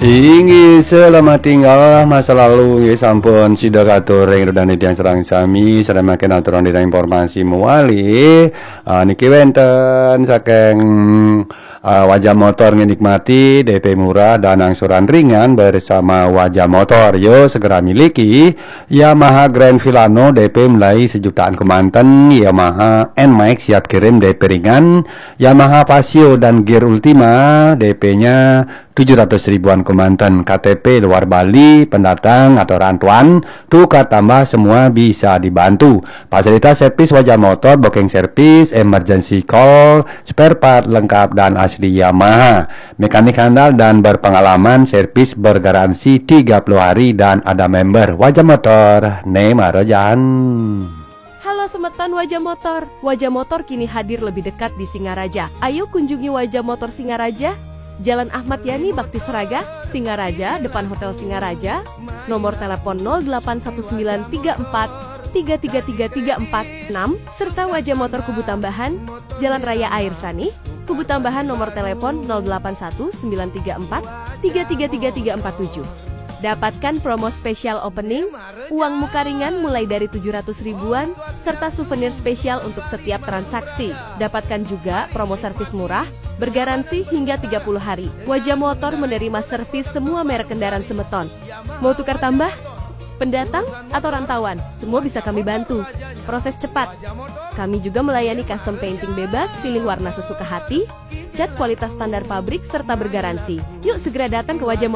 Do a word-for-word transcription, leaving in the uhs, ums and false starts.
Inggih selamat tinggal masa lalu nggih sampun sida katureng redane tiyang serang sami sedherekaken aturan dina informasi mewali uh, niki wenten saking uh, Wajah Motor menikmati D P murah dan angsuran ringan bersama Wajah Motor. Yo segera miliki Yamaha Grand Villano D P mulai sejutaan kemanten, Yamaha N-Max siap kirim D P ringan, Yamaha Pasio dan Gear Ultima D P-nya tujuh ratus ribuan kemanten, K T P luar Bali, pendatang atau rantauan, tukar tambah semua bisa dibantu. Fasilitas servis Wajah Motor, booking servis, emergency call, spare part lengkap dan asli Yamaha. Mekanik handal dan berpengalaman, servis bergaransi tiga puluh hari dan ada member Wajah Motor. Nemarojan. Halo semeton Wajah Motor. Wajah Motor kini hadir lebih dekat di Singaraja. Ayo kunjungi Wajah Motor Singaraja, Jalan Ahmad Yani Bakti Seraga, Singaraja, depan Hotel Singaraja. Nomor telepon nol delapan satu sembilan tiga empat tiga tiga tiga tiga empat enam serta Wajah Motor Kubu Tambahan, Jalan Raya Air Sani, Kubu Tambahan nomor telepon nol delapan satu sembilan tiga empat tiga tiga tiga tiga empat tujuh. Dapatkan promo spesial opening, uang muka ringan mulai dari tujuh ratus ribuan, serta souvenir spesial untuk setiap transaksi. Dapatkan juga promo servis murah, bergaransi hingga tiga puluh hari. Wajah Motor menerima servis semua merek kendaraan semeton. Mau tukar tambah? Pendatang atau rantauan? Semua bisa kami bantu. Proses cepat. Kami juga melayani custom painting bebas, pilih warna sesuka hati, cat kualitas standar pabrik, serta bergaransi. Yuk segera datang ke Wajah Motor.